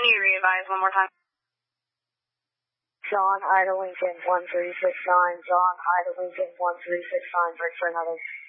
you re-advise one more time? John, Ida Lincoln 1369, John, Ida Lincoln 1369, break for another.